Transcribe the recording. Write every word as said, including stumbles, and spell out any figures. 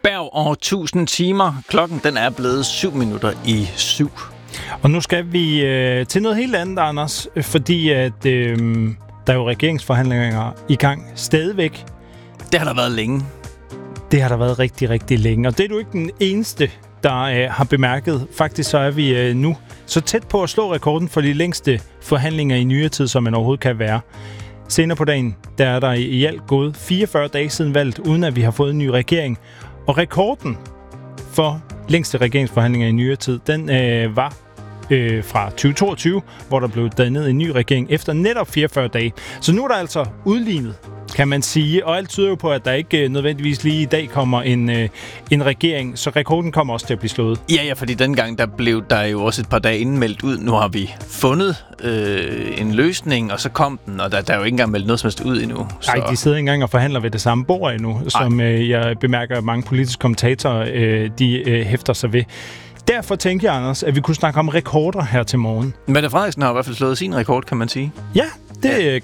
Berg over tusind timer. Klokken den er blevet syv minutter i syv. Og nu skal vi øh, til noget helt andet, Anders, fordi at, øh, der er jo regeringsforhandlinger i gang stadigvæk. Det har der været længe. Det har der været rigtig, rigtig længe. Og det er du ikke den eneste, der øh, har bemærket. Faktisk så er vi øh, nu så tæt på at slå rekorden for de længste forhandlinger i nyere tid, som man overhovedet kan være. Senere på dagen, der er der i alt gået fireogfyrre dage siden valget, uden at vi har fået en ny regering. Og rekorden for længste regeringsforhandlinger i nyere tid, den øh, var øh, fra tyve toogtyve, hvor der blev dannet en ny regering efter netop fireogfyrre dage. Så nu er der altså udlignet, kan man sige, og alt tyder jo på, at der ikke nødvendigvis lige i dag kommer en, øh, en regering, så rekorden kommer også til at blive slået. Ja, ja, fordi dengang der blev der jo også et par dage inden meldt ud. Nu har vi fundet øh, en løsning, og så kom den, og der, der er jo ikke engang meldt noget som helst ud endnu. Nej, de sidder ikke engang og forhandler ved det samme bord endnu, Ej. som øh, jeg bemærker, at mange politiske kommentatorer øh, de øh, hæfter sig ved. Derfor tænker jeg, Anders, at vi kunne snakke om rekorder her til morgen. Mette Frederiksen har i hvert fald slået sin rekord, kan man sige. Ja, det ja.